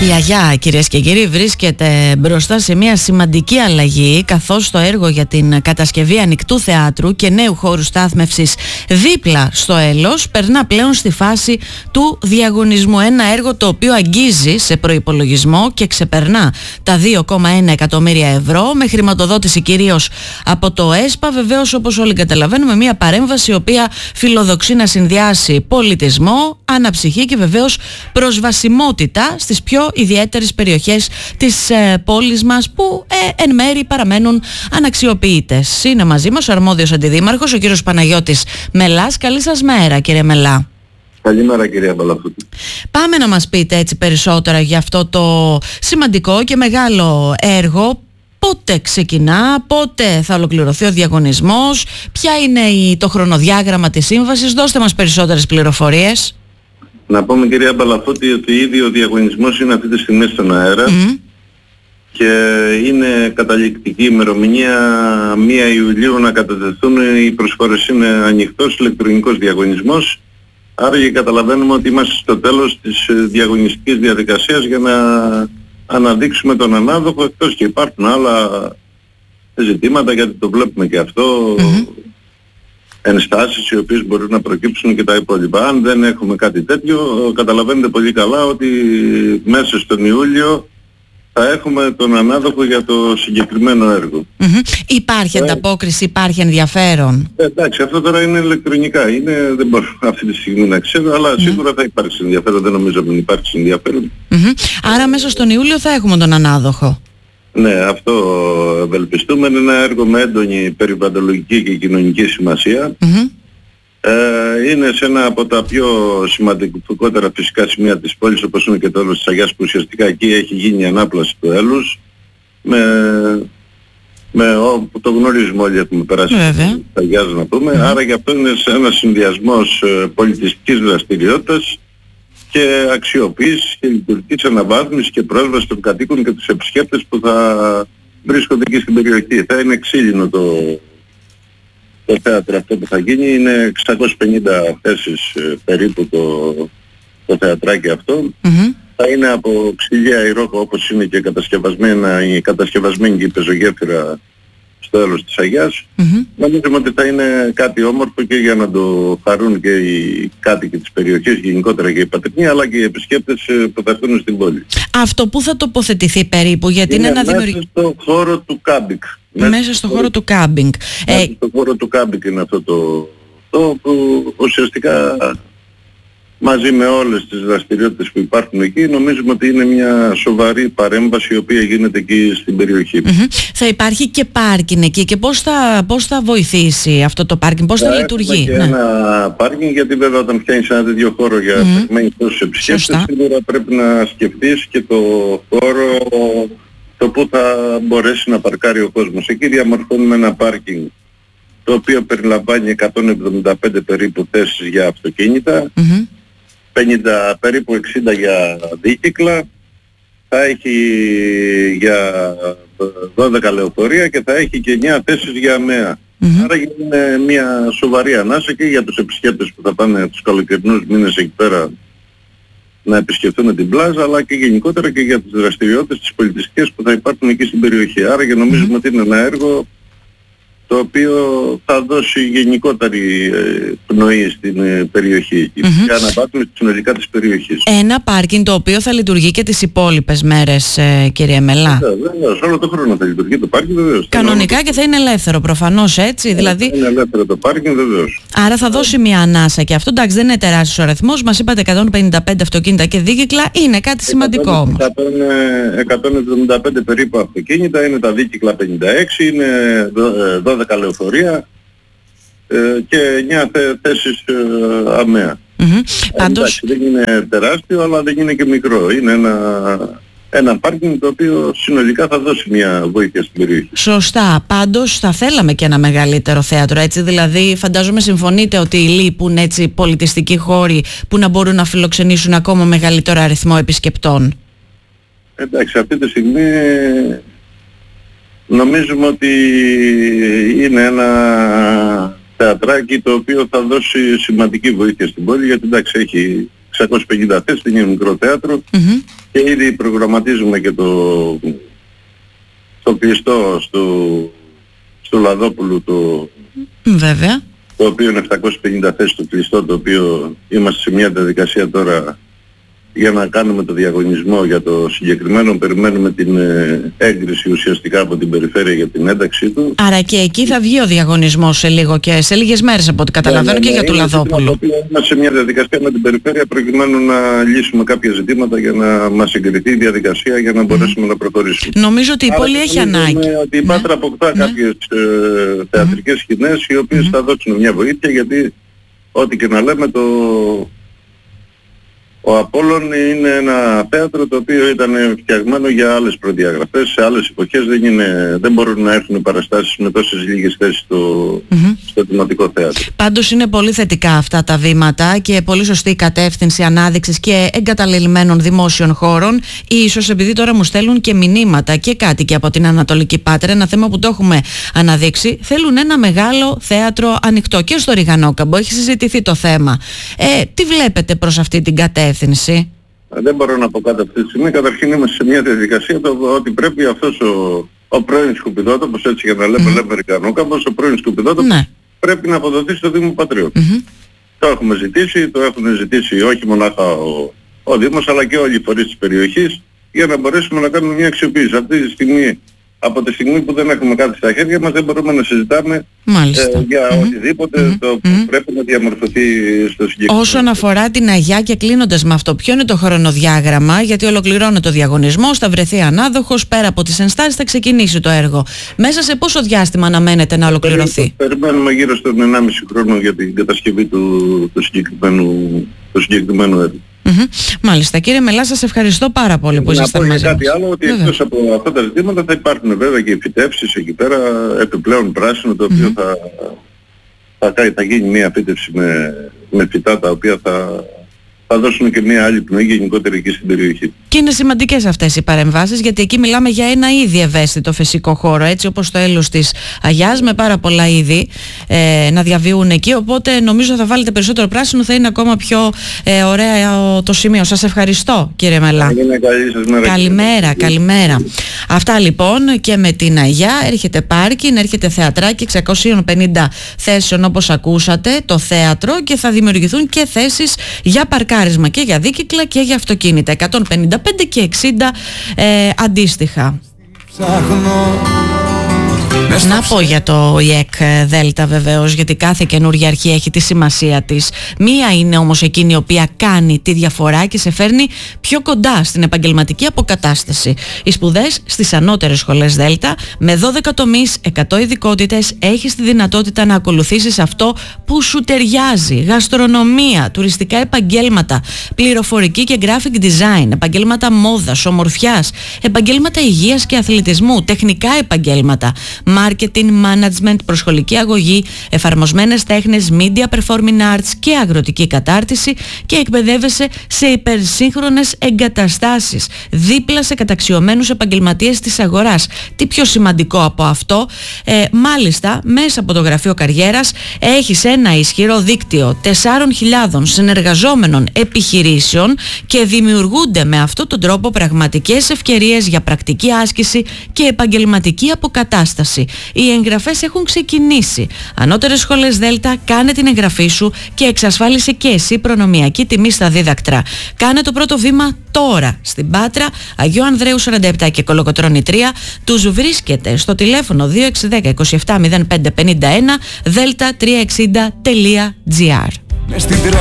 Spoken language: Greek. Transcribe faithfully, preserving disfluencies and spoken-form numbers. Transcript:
Η Αγιά, κυρίες και κύριοι, βρίσκεται μπροστά σε μια σημαντική αλλαγή, καθώς το έργο για την κατασκευή ανοιχτού θεάτρου και νέου χώρου στάθμευσης δίπλα στο Έλος περνά πλέον στη φάση του διαγωνισμού. Ένα έργο το οποίο αγγίζει σε προϋπολογισμό και ξεπερνά τα δύο κόμμα ένα εκατομμύρια ευρώ, με χρηματοδότηση κυρίως από το ΕΣΠΑ. Βεβαίως, όπως όλοι καταλαβαίνουμε, μια παρέμβαση η οποία φιλοδοξεί να συνδυάσει πολιτισμό, αναψυχή και βεβαίως προσβασιμότητα στις πιο ιδιαίτερες περιοχές της ε, πόλης μας, που ε, εν μέρει παραμένουν αναξιοποιητές. Είναι μαζί μας ο αρμόδιος αντιδήμαρχος, ο κύριος Παναγιώτης Μελάς. Καλή σας μέρα, κύριε Μελά. Καλημέρα, κυρία Μπαλαφούτη. Πάμε να μας πείτε έτσι περισσότερα για αυτό το σημαντικό και μεγάλο έργο. Πότε ξεκινά, πότε θα ολοκληρωθεί ο διαγωνισμός, ποια είναι η, το χρονοδιάγραμμα της σύμβασης? Δώστε μας περισσότερες πληροφορίες. Να πούμε, κυρία Μπαλαφούτη, ότι ήδη ο διαγωνισμός είναι αυτή τη στιγμή στον αέρα mm. και είναι καταληκτική ημερομηνία πρώτη Ιουλίου να κατατεθούν οι προσφορές. Είναι ανοιχτός ηλεκτρονικός διαγωνισμός, άρα και καταλαβαίνουμε ότι είμαστε στο τέλος της διαγωνιστικής διαδικασίας για να αναδείξουμε τον ανάδοχο, εκτός και υπάρχουν άλλα ζητήματα, γιατί το βλέπουμε και αυτό, mm-hmm. ενστάσεις οι οποίες μπορούν να προκύψουν και τα υπόλοιπα. Αν δεν έχουμε κάτι τέτοιο, καταλαβαίνετε πολύ καλά ότι μέσα στον Ιούλιο θα έχουμε τον ανάδοχο για το συγκεκριμένο έργο. Mm-hmm. Υπάρχει ε, ανταπόκριση, υπάρχει ενδιαφέρον? Ε, εντάξει, αυτό τώρα είναι ηλεκτρονικά, είναι, δεν μπορώ αυτή τη στιγμή να ξέρω, αλλά mm-hmm. σίγουρα θα υπάρξει ενδιαφέρον, δεν νομίζω ότι υπάρξει ενδιαφέρον. Mm-hmm. Άρα μέσα στον Ιούλιο θα έχουμε τον ανάδοχο. Ναι, αυτό ευελπιστούμε. Είναι ένα έργο με έντονη περιβαλλοντολογική και κοινωνική σημασία. Mm-hmm. Ε, είναι σε ένα από τα πιο σημαντικότερα φυσικά σημεία της πόλης, όπως είναι και το Έλος της Αγιάς, που ουσιαστικά εκεί έχει γίνει η ανάπλαση του Έλους, με, με ό, που το γνωρίζουμε όλοι, έχουμε περάσει της Αγιάς να πούμε. Mm-hmm. Άρα γι' αυτό είναι σε ένα συνδυασμός ε, πολιτιστικής δραστηριότητας και αξιοποίησης και λειτουργικής αναβάθμισης και πρόσβασης των κατοίκων και τους επισκέπτες που θα βρίσκονται εκεί στην περιοχή. Θα είναι ξύλινο το, το θέατρο αυτό που θα γίνει, είναι εξακόσιες πενήντα θέσεις ε, περίπου το, το θεατράκι αυτό. Mm-hmm. Θα είναι από ξυλία ηρόχο, όπως είναι και κατασκευασμένα, η κατασκευασμένη και η πεζογέφυρα στο Έλος της Αγιάς. Mm-hmm. Νομίζουμε ότι θα είναι κάτι όμορφο και για να το χαρούν και οι κάτοικοι της περιοχής, γενικότερα και οι πατρινοί, αλλά και οι επισκέπτες που θα έρθουν στην πόλη. Αυτό που θα τοποθετηθεί περίπου, γιατί είναι, είναι ένα δημιουργικό... Μέσα στο χώρο του κάμπινγκ. Μέσα, μέσα στο χώρο του κάμπινγκ. Μέσα ε... στο χώρο του κάμπινγκ είναι αυτό το, το που ουσιαστικά μαζί με όλες τις δραστηριότητες που υπάρχουν εκεί, νομίζουμε ότι είναι μια σοβαρή παρέμβαση η οποία γίνεται εκεί στην περιοχή. Mm-hmm. Θα υπάρχει και πάρκινγκ εκεί, και πώς θα, πώς θα βοηθήσει αυτό το πάρκινγκ, πώς θα, θα λειτουργεί? Και ναι. ένα πάρκινγκ, γιατί βέβαια όταν φτιάχνεις ένα τέτοιο χώρο για mm-hmm. τόσους επισκέπτες, σίγουρα πρέπει να σκεφτείς και το χώρο, το που θα μπορέσει να παρκάρει ο κόσμος. Εκεί διαμορφώνουμε ένα πάρκινγκ το οποίο περιλαμβάνει εκατόν εβδομήντα πέντε περίπου θέσεις για αυτοκίνητα, mm-hmm. πενήντα περίπου εξήντα για δίκυκλα, θα έχει για δώδεκα λεωφορεία και θα έχει και εννιά θέσεις για ΑΜΕΑ. Mm-hmm. Άρα είναι μια σοβαρή ανάσα και για τους επισκέπτες που θα πάνε τους καλοκαιρινούς μήνες εκεί πέρα να επισκεφτούν την πλάζα, αλλά και γενικότερα και για τις δραστηριότητες τις πολιτιστικές που θα υπάρχουν εκεί στην περιοχή. Άρα και νομίζουμε mm-hmm. ότι είναι ένα έργο το οποίο θα δώσει γενικότερη ε, πνοή στην ε, περιοχή mm-hmm. και αναβάθμιση συνολικά της περιοχής. Ένα πάρκινγκ το οποίο θα λειτουργεί και τις υπόλοιπες μέρες, ε, κύριε Μελά. Βεβαίως, όλο το χρόνο θα λειτουργεί το πάρκινγκ, βεβαίως. Κανονικά το... και θα είναι ελεύθερο προφανώς, έτσι. Ε, δηλαδή... Θα είναι ελεύθερο το πάρκινγκ, βεβαίως. Άρα θα δώσει μια ανάσα και αυτό. Εντάξει, δεν είναι τεράστιος ο αριθμός. Μας είπατε εκατόν πενήντα πέντε αυτοκίνητα και δίκυκλα. Είναι κάτι σημαντικό όμως. εκατόν εβδομήντα πέντε περίπου αυτοκίνητα, είναι τα δίκυκλα πενήντα έξι, είναι δώδεκα λεωφορεία ε, και εννιά θέσεις ε, ΑΜΕΑ. Mm-hmm. Ε, Πάντως... εντάξει, δεν είναι τεράστιο, αλλά δεν είναι και μικρό. Είναι ένα, ένα πάρκινγκ το οποίο συνολικά θα δώσει μια βοήθεια στην περιοχή. Σωστά. Πάντως θα θέλαμε και ένα μεγαλύτερο θέατρο, έτσι. Δηλαδή φαντάζομαι συμφωνείτε ότι λείπουν έτσι πολιτιστικοί χώροι που να μπορούν να φιλοξενήσουν ακόμα μεγαλύτερο αριθμό επισκεπτών. Εντάξει, αυτή τη στιγμή νομίζουμε ότι είναι ένα θεατράκι το οποίο θα δώσει σημαντική βοήθεια στην πόλη, γιατί εντάξει έχει εξακόσιες πενήντα θέσεις, είναι μικρό θέατρο Mm-hmm. και ήδη προγραμματίζουμε και το, το κλειστό στο, στο Λαδόπουλου το, Βέβαια. το οποίο είναι επτακόσιες πενήντα θέσεις το κλειστό, το οποίο είμαστε σε μια διαδικασία τώρα για να κάνουμε το διαγωνισμό για το συγκεκριμένο. Περιμένουμε την ε, έγκριση ουσιαστικά από την περιφέρεια για την ένταξή του. Άρα και εκεί θα βγει ο διαγωνισμός σε λίγο και σε λίγες μέρες από ό,τι καταλαβαίνω, ναι, ναι, και για του Λαδόπουλου. Είμαστε σε μια διαδικασία με την περιφέρεια προκειμένου να λύσουμε κάποια ζητήματα για να μας εγκριθεί η διαδικασία για να μπορέσουμε mm. να προχωρήσουμε. Νομίζω ότι η πόλη έχει ανάγκη. Ότι η Πάτρα αποκτά ναι. κάποιες ε, θεατρικές mm. σκηνές οι οποίες mm. θα δώσουν μια βοήθεια, γιατί ό,τι και να λέμε το... Ο Απόλλων είναι ένα θέατρο το οποίο ήταν φτιαγμένο για άλλες προδιαγραφές, σε άλλες εποχές δεν, είναι, δεν μπορούν να έρθουν παραστάσεις με τόσες λίγες θέσεις στο, mm-hmm. στο δημοτικό θέατρο. Πάντως είναι πολύ θετικά αυτά τα βήματα και πολύ σωστή η κατεύθυνση ανάδειξης και εγκαταλελειμμένων δημόσιων χώρων. Ίσως επειδή τώρα μου στέλνουν και μηνύματα και κάτοικοι από την Ανατολική Πάτρα, ένα θέμα που το έχουμε αναδείξει, θέλουν ένα μεγάλο θέατρο ανοιχτό και στο Ριγανόκαμπο. Έχει συζητηθεί το θέμα. Ε, τι βλέπετε προς αυτή την κατεύθυνση? Δεν μπορώ να πω κάτι αυτή τη στιγμή. Καταρχήν είμαστε σε μια διαδικασία το ότι πρέπει αυτός ο, ο πρώην σκουπιδότοπος, έτσι για να λέμε mm-hmm. λέμε Ριγανόκαμπος, ο πρώην σκουπιδότοπος ναι. πρέπει να αποδοθεί στο Δήμο Πατριών. Mm-hmm. Το έχουμε ζητήσει, το έχουν ζητήσει όχι μονάχα ο, ο Δήμος αλλά και όλοι οι φορείς της περιοχής για να μπορέσουμε να κάνουμε μια αξιοποίηση. Αυτή τη στιγμή, από τη στιγμή που δεν έχουμε κάτι στα χέρια μας, δεν μπορούμε να συζητάμε ε, για mm-hmm. οτιδήποτε mm-hmm. το που mm-hmm. πρέπει να διαμορφωθεί στο συγκεκριμένο. Όσον αφορά την Αγιά και κλείνοντας με αυτό, ποιο είναι το χρονοδιάγραμμα? Γιατί ολοκληρώνεται ο διαγωνισμός, θα βρεθεί ανάδοχος, πέρα από τις ενστάσεις θα ξεκινήσει το έργο. Μέσα σε πόσο διάστημα αναμένεται να ολοκληρωθεί? Περιμένουμε γύρω στον ενάμιση χρόνο για την κατασκευή του, του, συγκεκριμένου, του συγκεκριμένου έργου. Mm-hmm. Μάλιστα. Κύριε Μελά, σας ευχαριστώ πάρα πολύ που ήσασταν μαζί μας. Να πω κάτι άλλο, ότι βέβαια. Εκτός από αυτά τα ζητήματα θα υπάρχουν βέβαια και φυτεύσεις εκεί πέρα, επιπλέον πράσινο, το οποίο mm-hmm. θα, θα, θα γίνει μια φύτευση με, με φυτά τα οποία θα, θα δώσουν και μια άλλη πνοή γενικότερα εκεί στην περιοχή. Και είναι σημαντικές αυτές οι παρεμβάσεις, γιατί εκεί μιλάμε για ένα ήδη ευαίσθητο φυσικό χώρο, έτσι όπως το έλος της Αγιάς, με πάρα πολλά είδη ε, να διαβιούν εκεί, οπότε νομίζω θα βάλετε περισσότερο πράσινο, θα είναι ακόμα πιο ε, ωραία το σημείο. Σας ευχαριστώ, κύριε Μελά. Καλή καλημέρα, καλημέρα. Αυτά λοιπόν και με την Αγιά. Έρχεται πάρκινγκ, έρχεται θεατράκι εξακόσιες πενήντα θέσεων όπως ακούσατε, το θέατρο, και θα δημιουργηθούν και θέσεις για παρκάρισμα και για δίκυκλα και για αυτοκίνητα. εκατόν πενήντα πέντε και εξήντα ε, αντίστοιχα. Να πω για το ι ε κ Δέλτα βεβαίως, γιατί κάθε καινούργια αρχή έχει τη σημασία της. Μία είναι όμως εκείνη η οποία κάνει τη διαφορά και σε φέρνει πιο κοντά στην επαγγελματική αποκατάσταση. Οι σπουδές στις ανώτερες σχολές Δέλτα με δώδεκα τομείς, εκατό ειδικότητες, έχεις τη δυνατότητα να ακολουθήσεις αυτό που σου ταιριάζει. Γαστρονομία, τουριστικά επαγγέλματα, πληροφορική και graphic design, επαγγέλματα μόδας, ομορφιάς, επαγγέλματα υγείας και αθλητισμού, τεχνικά επαγγέλματα, marketing, management, προσχολική αγωγή, εφαρμοσμένες τέχνες, media, performing arts και αγροτική κατάρτιση, και εκπαιδεύεσαι σε υπερσύγχρονες εγκαταστάσεις δίπλα σε καταξιωμένους επαγγελματίες της αγοράς. Τι πιο σημαντικό από αυτό? Ε, μάλιστα, μέσα από το Γραφείο Καριέρας έχεις ένα ισχυρό δίκτυο τεσσάρων χιλιάδων συνεργαζόμενων επιχειρήσεων και δημιουργούνται με αυτόν τον τρόπο πραγματικές ευκαιρίες για πρακτική άσκηση και επαγγελματική αποκατάσταση. Οι εγγραφές έχουν ξεκινήσει. Ανώτερες σχολές Δέλτα, κάνε την εγγραφή σου και εξασφάλισε και εσύ προνομιακή τιμή στα δίδακτρα. Κάνε το πρώτο βήμα τώρα. Στην Πάτρα, Αγίου Ανδρέου σαράντα επτά και Κολοκοτρώνη τρία, τους βρίσκεται στο τηλέφωνο δύο έξι ένα μηδέν είκοσι επτά μηδέν πέντε πενήντα ένα, δέλτα τριακόσια εξήντα τελεία τζι άρ.